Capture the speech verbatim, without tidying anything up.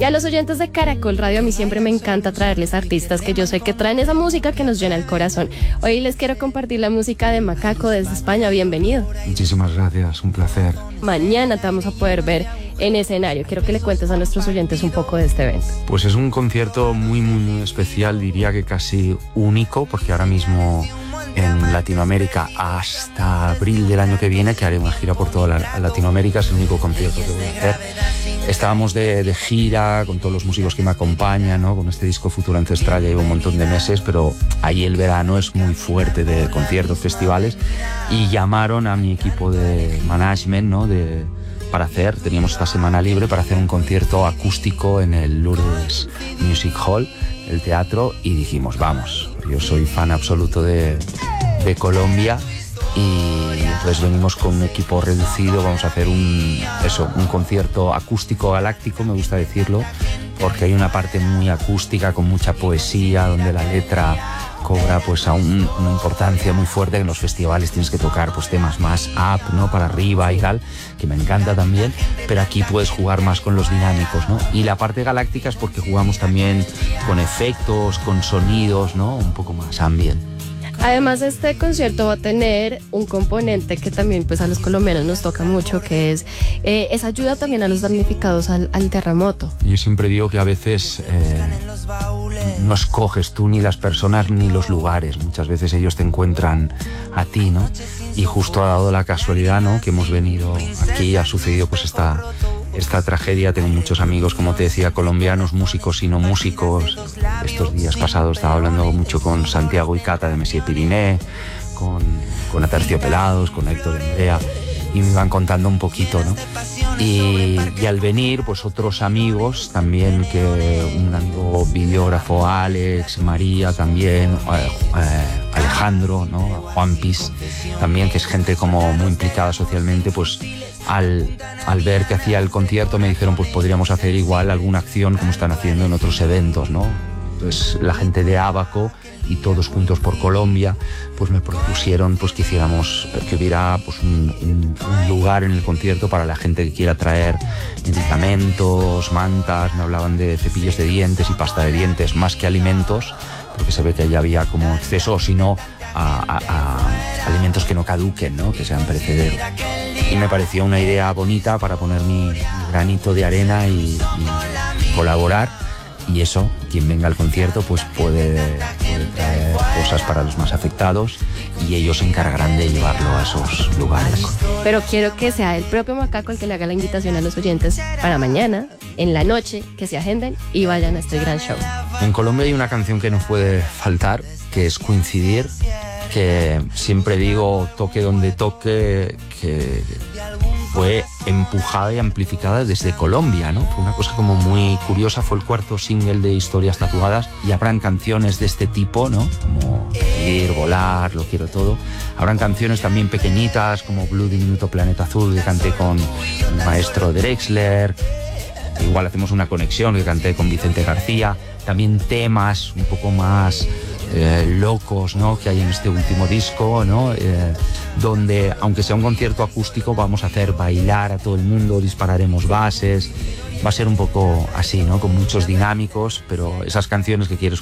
a los oyentes de Caracol Radio, a mí siempre me encanta traerles artistas que yo sé que traen esa música que nos llena el corazón. Hoy les quiero compartir la música de Macaco desde España. Bienvenido. Muchísimas gracias, un placer. Mañana te vamos a poder ver en escenario. Quiero que le cuentes a nuestros oyentes un poco de este evento. Pues es un concierto muy, muy, muy especial, diría que casi único, porque ahora mismo en Latinoamérica hasta abril del año que viene, que haré una gira por toda la, Latinoamérica, es el único concierto que voy a hacer. Estábamos de, de gira con todos los músicos que me acompañan, ¿no? Con este disco Futuro Ancestral ya llevo un montón de meses, pero ahí el verano es muy fuerte de conciertos, festivales, y llamaron a mi equipo de management, ¿no? de, para hacer, teníamos esta semana libre para hacer un concierto acústico en el Lourdes Music Hall, el teatro, y dijimos, vamos, yo soy fan absoluto de, de Colombia, y entonces venimos con un equipo reducido, vamos a hacer un, eso, un concierto acústico galáctico, me gusta decirlo, porque hay una parte muy acústica con mucha poesía, donde la letra cobra pues aún una importancia muy fuerte. En los festivales tienes que tocar pues temas más up, ¿no? Para arriba y tal, que me encanta también, pero aquí puedes jugar más con los dinámicos, ¿no? Y la parte galáctica es porque jugamos también con efectos, con sonidos, ¿no? Un poco más ambient. Además, este concierto va a tener un componente que también pues a los colombianos nos toca mucho, que es eh, esa ayuda también a los damnificados al, al terremoto. Yo siempre digo que a veces eh, no escoges tú ni las personas ni los lugares, muchas veces ellos te encuentran a ti, ¿no? Y justo ha dado la casualidad, ¿no? Que hemos venido aquí, ha sucedido pues esta... esta tragedia. Tengo muchos amigos, como te decía, colombianos, músicos y no músicos. Estos días pasados estaba hablando mucho con Santiago y Cata de Messier Piriné, con, con Aterciopelados, con Héctor y Andrea, y me iban contando un poquito, ¿no? Y, y al venir, pues otros amigos también, que un amigo videógrafo, Alex, María también, eh, eh, Alejandro, ¿no? Juan Pis, también, que es gente como muy implicada socialmente, pues al, al ver que hacía el concierto me dijeron, pues podríamos hacer igual alguna acción como están haciendo en otros eventos, ¿no? Entonces la gente de Ábaco y Todos Juntos por Colombia pues me propusieron pues que hiciéramos, que hubiera pues un, un, un lugar en el concierto para la gente que quiera traer medicamentos, mantas. Me hablaban de cepillos de dientes y pasta de dientes más que alimentos, porque se ve que ya había como exceso, sino a, a, a alimentos que no caduquen, ¿no? Que sean perecederos. Y me pareció una idea bonita para poner mi, mi granito de arena y, y colaborar. Y eso, quien venga al concierto pues puede, puede traer cosas para los más afectados y ellos se encargarán de llevarlo a esos lugares. Pero quiero que sea el propio Macaco el que le haga la invitación a los oyentes para mañana, en la noche, que se agenden y vayan a este gran show. En Colombia hay una canción que no puede faltar, que es Coincidir, que siempre digo, toque donde toque, que fue empujada y amplificada desde Colombia, ¿no? Fue una cosa como muy curiosa, fue el cuarto single de Historias Tatuadas, y habrán canciones de este tipo, ¿no? Como Ir, Volar, Lo Quiero Todo. Habrán canciones también pequeñitas, como Blue Diminuto Planeta Azul, que canté con el maestro Drexler. Igual hacemos una conexión, que canté con Vicente García. También temas un poco más eh, locos, ¿no? Que hay en este último disco, ¿no? Eh, donde, aunque sea un concierto acústico, vamos a hacer bailar a todo el mundo, dispararemos bases. Va a ser un poco así, ¿no? Con muchos dinámicos, pero esas canciones que quiero